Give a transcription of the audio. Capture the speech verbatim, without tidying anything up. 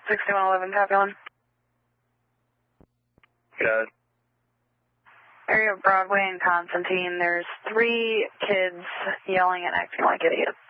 sixty-one eleven, copy one. Good. Area of Broadway and Constantine, there's three kids yelling and acting like idiots.